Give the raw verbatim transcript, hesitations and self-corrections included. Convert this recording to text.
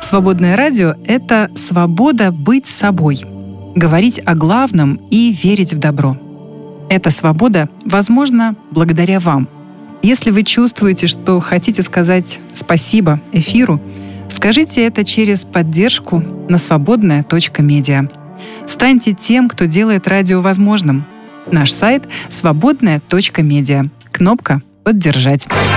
Свободное радио — это свобода быть собой, говорить о главном и верить в добро. Эта свобода возможна благодаря вам. Если вы чувствуете, что хотите сказать спасибо эфиру, скажите это через поддержку на свободная точка медиа. Станьте тем, кто делает радио возможным. Наш сайт — свободная точка медиа. Кнопка «Поддержать».